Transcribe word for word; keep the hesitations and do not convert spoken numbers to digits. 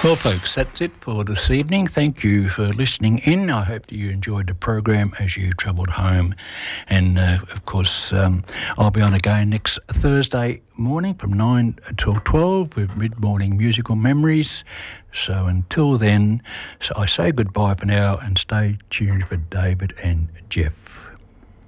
Well, folks, that's it for this evening. Thank you for listening in. I hope that you enjoyed the program as you travelled home. And, uh, of course, um, I'll be on again next Thursday morning from nine till twelve with mid-morning musical memories. So until then, so I say goodbye for now and stay tuned for David and Jeff.